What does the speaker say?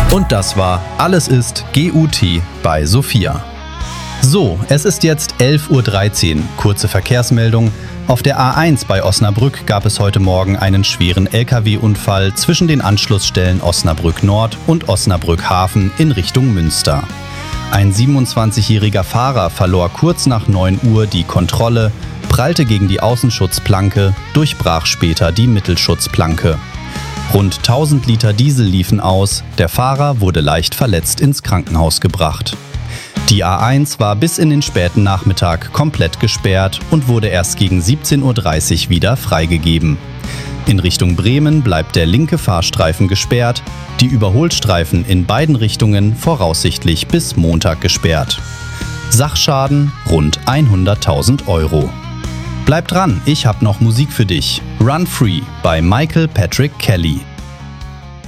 Und das war Alles ist GUT bei Sophia. So, es ist jetzt 11:13 Uhr. Kurze Verkehrsmeldung. Auf der A1 bei Osnabrück gab es heute Morgen einen schweren LKW-Unfall zwischen den Anschlussstellen Osnabrück Nord und Osnabrück Hafen in Richtung Münster. Ein 27-jähriger Fahrer verlor kurz nach 9 Uhr die Kontrolle, prallte gegen die Außenschutzplanke, durchbrach später die Mittelschutzplanke. Rund 1000 Liter Diesel liefen aus, der Fahrer wurde leicht verletzt ins Krankenhaus gebracht. Die A1 war bis in den späten Nachmittag komplett gesperrt und wurde erst gegen 17:30 Uhr wieder freigegeben. In Richtung Bremen bleibt der linke Fahrstreifen gesperrt, die Überholstreifen in beiden Richtungen voraussichtlich bis Montag gesperrt. Sachschaden rund 100.000 Euro. Bleib dran, ich hab noch Musik für dich. Run Free bei Michael Patrick Kelly.